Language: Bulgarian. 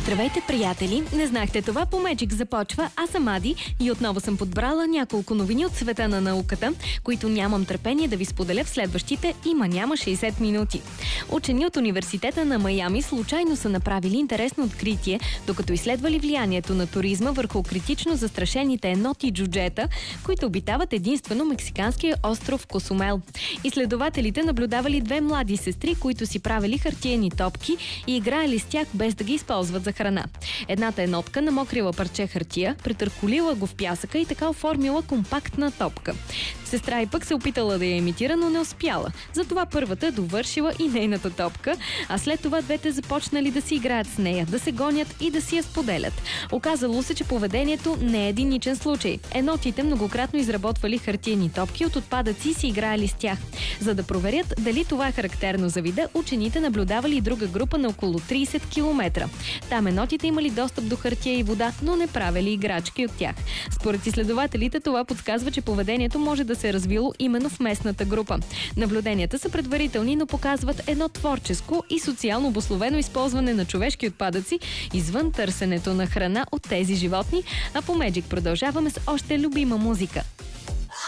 Здравейте, приятели! Не знахте това, по Magic започва. Аз съм Ади и отново съм подбрала няколко новини от света на науката, които нямам търпение да ви споделя в следващите няма 60 минути. Учени от университета на Майами случайно са направили интересно откритие, докато изследвали влиянието на туризма върху критично застрашените еноти джуджета, които обитават единствено мексиканския остров Косумел. Изследователите наблюдавали две млади сестри, които си правили хартиени топки и играели с тях без да ги използват за храна. Едната енотка намокрила парче хартия, претърколила го в пясъка и така оформила компактна топка. Сестра и пък се опитала да я имитира, но не успяла. Затова първата довършила и нейната топка, а след това двете започнали да си играят с нея, да се гонят и да си я споделят. Оказало се, че поведението не е единичен случай. Енотите многократно изработвали хартиени топки от отпадъци и си играели с тях. За да проверят дали това е характерно за вида, учените наблюдавали и друга група на около 30 км. Там енотите имали достъп до хартия и вода, но не правили играчки от тях. Според изследователите това подсказва, че поведението може да се е развило именно в местната група. Наблюденията са предварителни, но показват едно творческо и социално обусловено използване на човешки отпадъци извън търсенето на храна от тези животни, а по Magic продължаваме с още любима музика.